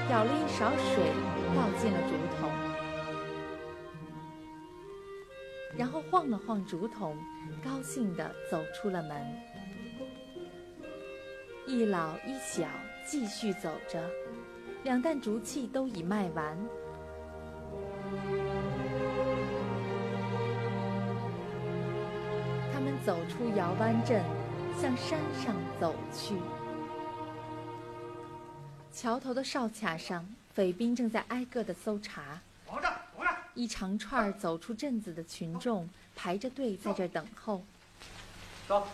舀了一勺水倒进了竹筒，然后晃了晃竹筒，高兴地走出了门。一老一小继续走着，两担竹器都已卖完。他们走出窑湾镇，向山上走去。桥头的哨卡上，匪兵正在挨个地搜查。 往这，往这！ 一长串走出镇子的群众排着队在这儿等候。 走。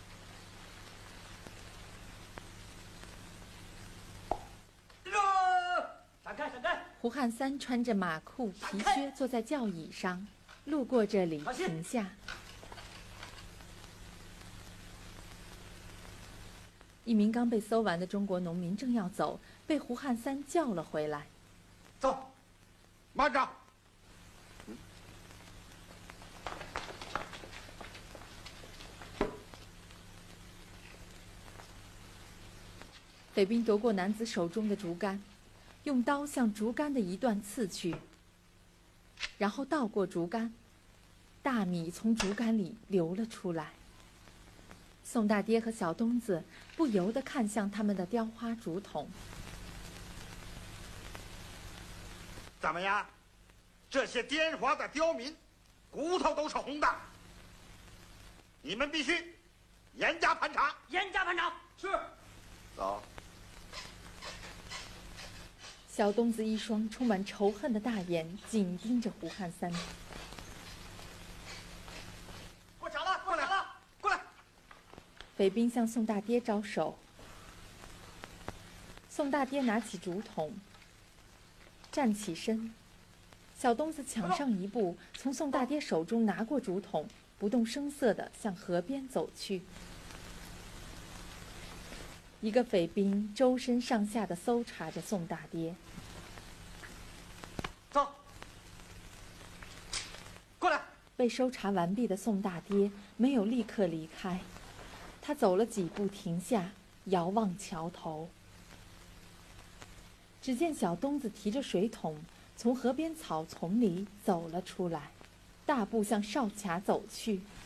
闪开，闪开！ 胡汉三穿着马裤皮靴坐在轿椅上，路过这里停下。一名刚被搜完的中国农民正要走，被胡汉三叫了回来。 走，慢着！ 匪兵夺过男子手中的竹竿，用刀向竹竿的一段刺去，然后倒过竹竿，大米从竹竿里流了出来。宋大爹和小东子不由得看向他们的雕花竹筒。 怎么样？这些颠花的刁民，骨头都是红的。你们必须严加盘查。 严加盘查。是。 走。 小东子一双充满仇恨的大眼紧盯着胡汉三。 过桥了，过来了，过来！ 匪兵向宋大爹招手。宋大爹拿起竹筒，站起身。小东子抢上一步，从宋大爹手中拿过竹筒，不动声色地向河边走去。一个匪兵周身上下地搜查着宋大爹。 走，过来！ 被搜查完毕的宋大爹没有立刻离开，他走了几步停下，遥望桥头。只见小东子提着水桶从河边草丛里走了出来，大步向哨卡走去。